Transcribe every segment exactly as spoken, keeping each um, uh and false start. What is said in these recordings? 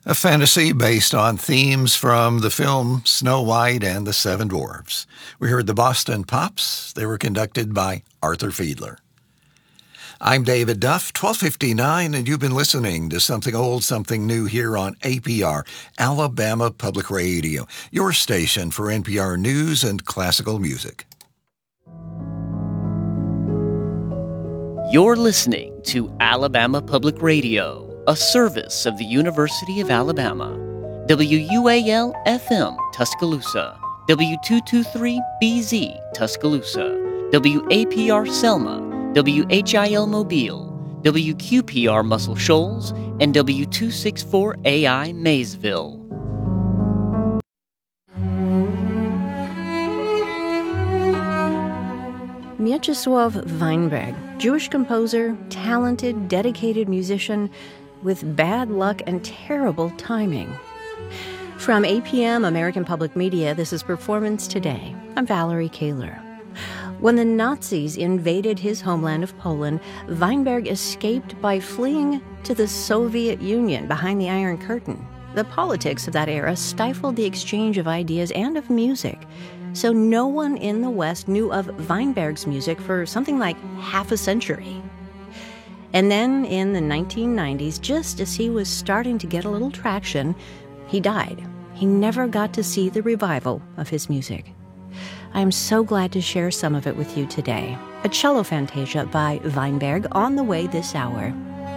a fantasy based on themes from the film Snow White and the Seven Dwarfs. We heard the Boston Pops. They were conducted by Arthur Fiedler. I'm David Duff, twelve fifty-nine, and you've been listening to Something Old, Something New here on A P R, Alabama Public Radio, your station for N P R news and classical music. You're listening to Alabama Public Radio, a service of the University of Alabama. W U A L F M, Tuscaloosa. W two twenty-three B Z, Tuscaloosa. W A P R, Selma. W H I L, Mobile. W Q P R, Muscle Shoals. And W two sixty-four A I, Maysville. Mieczysław Weinberg, Jewish composer, talented, dedicated musician with bad luck and terrible timing. From A P M American Public Media, this is Performance Today. I'm Valerie Kaler. When the Nazis invaded his homeland of Poland, Weinberg escaped by fleeing to the Soviet Union behind the Iron Curtain. The politics of that era stifled the exchange of ideas and of music, so no one in the West knew of Weinberg's music for something like half a century. And then in the nineteen nineties, just as he was starting to get a little traction, he died. He never got to see the revival of his music. I'm so glad to share some of it with you today. A cello fantasia by Weinberg on the way this hour.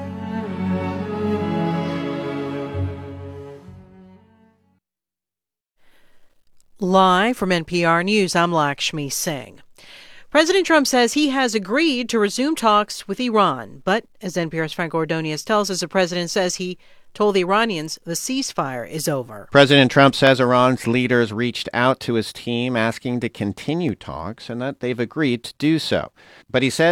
Live from N P R News, I'm Lakshmi Singh. President Trump says he has agreed to resume talks with Iran, but as N P R's Frank Ordonez tells us, the president says he told the Iranians the ceasefire is over. President Trump says Iran's leaders reached out to his team asking to continue talks and that they've agreed to do so. But he says